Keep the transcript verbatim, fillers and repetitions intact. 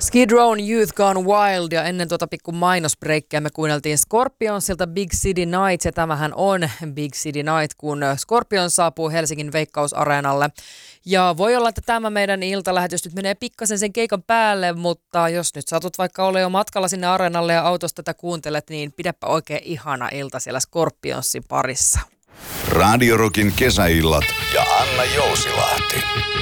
Skid Row'n Youth Gone Wild, ja ennen tuota pikku mainosbreikkiä me kuunneltiin Scorpionsilta Big City Nights, ja tämähän on Big City Night, kun Scorpion saapuu Helsingin Veikkausareenalle. Ja voi olla, että tämä meidän iltalähetys nyt menee pikkasen sen keikan päälle, mutta jos nyt satut vaikka ole jo matkalla sinne areenalle ja autosta tätä kuuntelet, niin pidäpä oikein ihana ilta siellä Scorpionsin parissa. Radio Rockin kesäillat ja Anna Jousilahti.